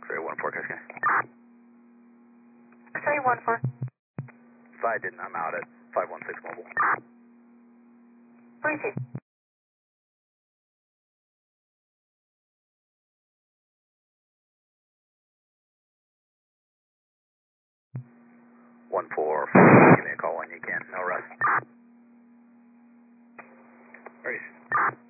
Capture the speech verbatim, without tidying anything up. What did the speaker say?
X-ray one four, Cascade. X-ray one four. If I didn't, I'm out at five one six mobile. Briefing. one four, give me a call when you can. No rush. Ready.